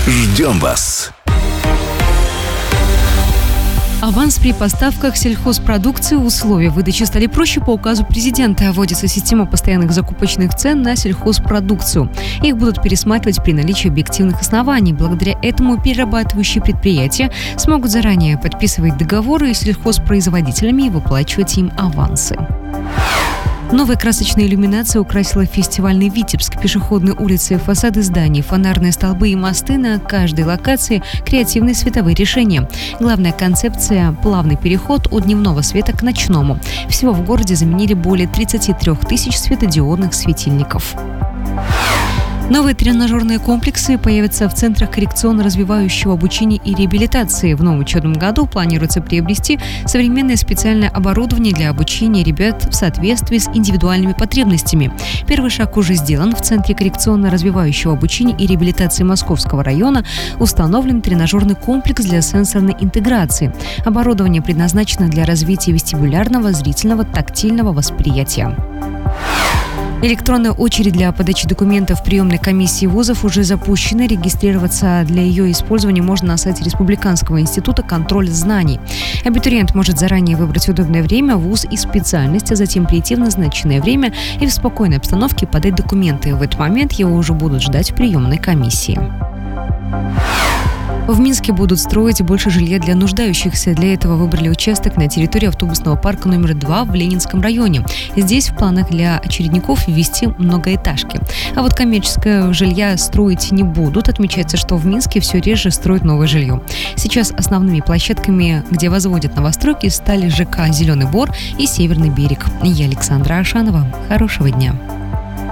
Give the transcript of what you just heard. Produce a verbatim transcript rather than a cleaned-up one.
Ждем вас! Аванс при поставках сельхозпродукции. Условия выдачи стали проще по указу президента. Вводится система постоянных закупочных цен на сельхозпродукцию. Их будут пересматривать при наличии объективных оснований. Благодаря этому перерабатывающие предприятия смогут заранее подписывать договоры с сельхозпроизводителями и выплачивать им авансы. Новая красочная иллюминация украсила фестивальный Витебск. Пешеходные улицы, фасады зданий, фонарные столбы и мосты на каждой локации – креативные световые решения. Главная концепция – плавный переход от дневного света к ночному. Всего в городе заменили более тридцати трёх тысяч светодиодных светильников. Новые тренажерные комплексы появятся в центрах коррекционно-развивающего обучения и реабилитации. В новом учебном году планируется приобрести современное специальное оборудование для обучения ребят в соответствии с индивидуальными потребностями. Первый шаг уже сделан. В Центре коррекционно-развивающего обучения и реабилитации Московского района установлен тренажерный комплекс для сенсорной интеграции. Оборудование предназначено для развития вестибулярного, зрительного, тактильного восприятия. Электронная очередь для подачи документов в приемной комиссии вузов уже запущена. Регистрироваться для ее использования можно на сайте Республиканского института контроля знаний. Абитуриент может заранее выбрать удобное время, вуз и специальность, а затем прийти в назначенное время и в спокойной обстановке подать документы. В этот момент его уже будут ждать в приемной комиссии. В Минске будут строить больше жилья для нуждающихся. Для этого выбрали участок на территории автобусного парка номер два в Ленинском районе. Здесь в планах для очередников ввести многоэтажки. А вот коммерческое жилье строить не будут. Отмечается, что в Минске все реже строят новое жилье. Сейчас основными площадками, где возводят новостройки, стали ЖК «Зеленый Бор» и «Северный берег». Я Александра Ашанова. Хорошего дня.